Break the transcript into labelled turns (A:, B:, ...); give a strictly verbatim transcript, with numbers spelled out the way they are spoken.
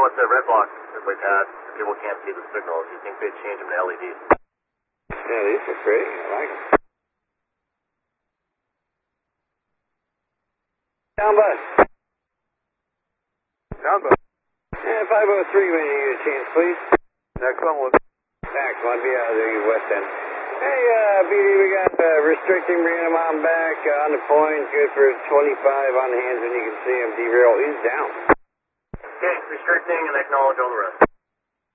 A: with the red block that we've had, people can't see the signals. Do you think they'd change them to L E Ds?
B: Yeah, these are pretty. I like them. Down bus.
A: Down bus.
B: Yeah, five oh three when you get a chance, please.
A: Next one will...
B: Next one, be out of the west end. Hey, uh, B D, we got uh, restricting, bringing them on back, uh, on the point, good for twenty-five on the hands when you can see him. Derail is down.
A: Okay, restricting and acknowledge all the rest.